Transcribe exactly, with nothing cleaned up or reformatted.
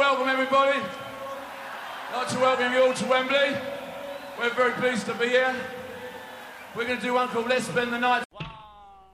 welcome everybody. I'd like to welcome you all to Wembley. We're very pleased to be here. We're going to do one called Let's Spend the Night.